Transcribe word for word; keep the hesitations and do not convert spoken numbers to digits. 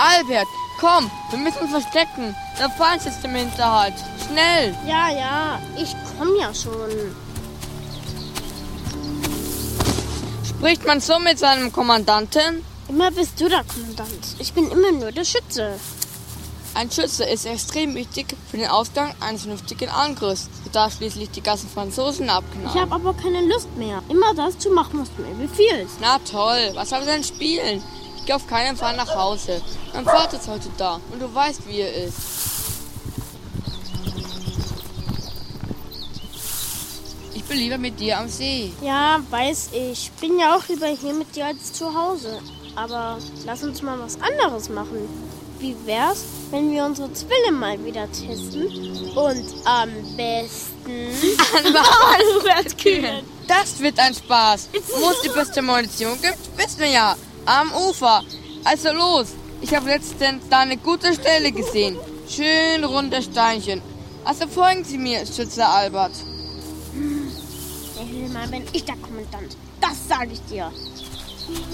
Albert, komm, wir müssen uns verstecken. Der Feind sitzt im Hinterhalt. Schnell! Ja, ja, ich komm ja schon. Spricht man so mit seinem Kommandanten? Immer bist du der Kommandant. Ich bin immer nur der Schütze. Ein Schütze ist extrem wichtig für den Ausgang eines vernünftigen Angriffs, da schließlich die ganzen Franzosen abknallen. Ich habe aber keine Lust mehr, immer das zu machen, was du mir befiehlst. Na toll, was soll wir denn spielen? Ich gehe auf keinen Fall nach Hause. Mein Vater ist heute da und du weißt, wie er ist. Ich bin lieber mit dir am See. Ja, weiß ich. Bin ja auch lieber hier mit dir als zu Hause. Aber lass uns mal was anderes machen. Wie wär's, wenn wir unsere Zwille mal wieder testen und am besten an Walrus-Kühen. Das wird ein Spaß. Wo es die beste Munition gibt, wissen wir ja. Am Ufer. Also los. Ich habe letztens da eine gute Stelle gesehen. Schön runde Steinchen. Also folgen Sie mir, Schütze Albert. Mal bin ich der Kommandant. Das sage ich dir.